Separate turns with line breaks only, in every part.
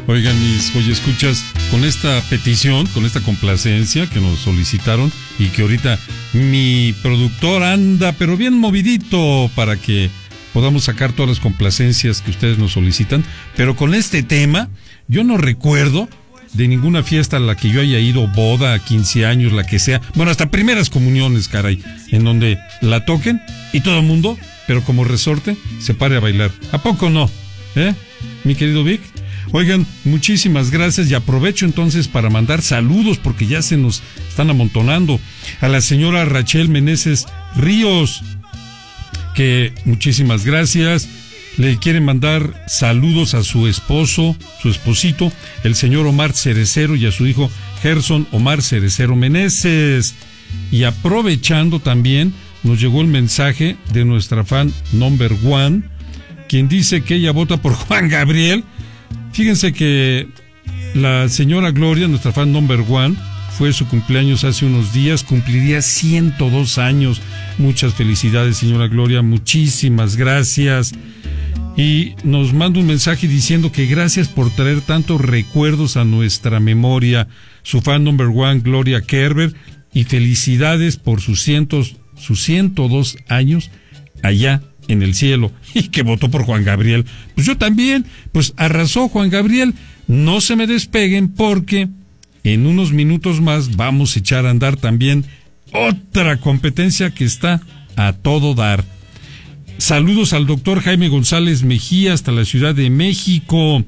Oigan, mis escuchas, con esta petición, con esta complacencia que nos solicitaron y que ahorita mi productor anda, pero bien movidito para que podamos sacar todas las complacencias que ustedes nos solicitan, pero con este tema, yo no recuerdo de ninguna fiesta a la que yo haya ido, boda, 15 años, la que sea, bueno, hasta primeras comuniones, caray, en donde la toquen y todo el mundo, pero como resorte, se pare a bailar. ¿A poco no? Mi querido Vic. Oigan, muchísimas gracias y aprovecho entonces para mandar saludos porque ya se nos están amontonando. A la señora Rachel Meneses Ríos, que muchísimas gracias. Le quieren mandar saludos a su esposo, su esposito, el señor Omar Cerecero, y a su hijo Gerson Omar Cerecero Meneses. Y aprovechando también, nos llegó el mensaje de nuestra fan number one, quien dice que ella vota por Juan Gabriel. Fíjense que la señora Gloria, nuestra fan number one, fue su cumpleaños hace unos días, cumpliría 102 años. Muchas felicidades, señora Gloria, muchísimas gracias. Y nos manda un mensaje diciendo que gracias por traer tantos recuerdos a nuestra memoria. Su fan number one, Gloria Kerber, y felicidades por sus 102 años allá en el cielo, y que votó por Juan Gabriel. Pues yo también, pues arrasó Juan Gabriel. No se me despeguen porque en unos minutos más vamos a echar a andar también otra competencia que está a todo dar. Saludos al doctor Jaime González Mejía hasta la Ciudad de México,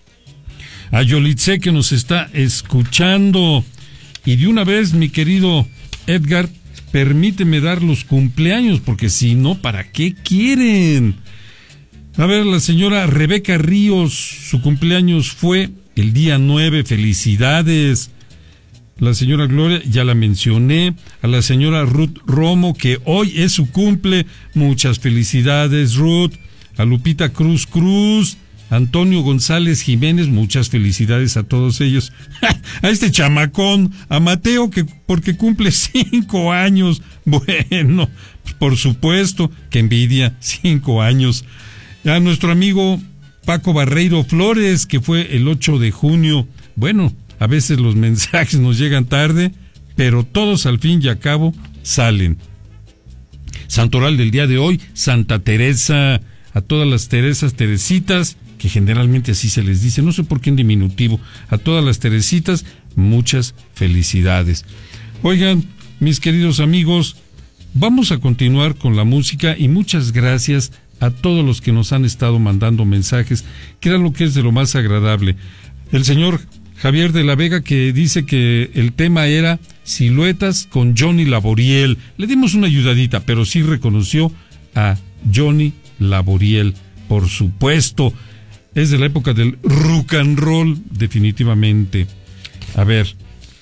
a Yolitze que nos está escuchando, y de una vez, mi querido Edgar, permíteme dar los cumpleaños, porque si no, ¿para qué quieren? A ver, la señora Rebeca Ríos, su cumpleaños fue el día 9, felicidades. La señora Gloria, ya la mencioné. A la señora Ruth Romo, que hoy es su cumple, muchas felicidades, Ruth. A Lupita Cruz, Antonio González Jiménez, muchas felicidades a todos ellos. A este chamacón, a Mateo, que porque cumple 5 años. Bueno, pues por supuesto, que envidia, 5 años. A nuestro amigo Paco Barreiro Flores, que fue el 8 de junio. Bueno, a veces los mensajes nos llegan tarde, pero todos al fin y al cabo salen. Santoral del día de hoy, Santa Teresa. A todas las Teresas, Teresitas, que generalmente así se les dice, no sé por qué en diminutivo, a todas las Teresitas, muchas felicidades. Oigan, mis queridos amigos, vamos a continuar con la música y muchas gracias a todos los que nos han estado mandando mensajes, que era lo que es de lo más agradable. El señor Javier de la Vega, que dice que el tema era Siluetas con Johnny Laboriel. Le dimos una ayudadita, pero sí reconoció a Johnny Laboriel, por supuesto. Es de la época del rock and roll, definitivamente. A ver,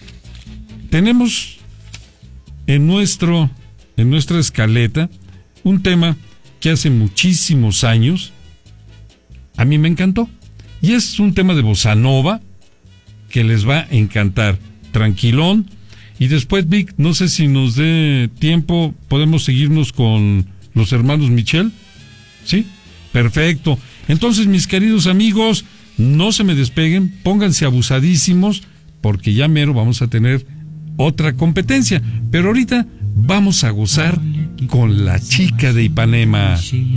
tenemos en nuestra escaleta un tema que hace muchísimos años a mí me encantó, y es un tema de bossa nova que les va a encantar, tranquilón. Y después, Vic, no sé si nos dé tiempo, podemos seguirnos con los hermanos Michel. ¿Sí? Perfecto. Entonces, mis queridos amigos, no se me despeguen, pónganse abusadísimos, porque ya mero vamos a tener otra competencia. Pero ahorita vamos a gozar con la chica de Ipanema.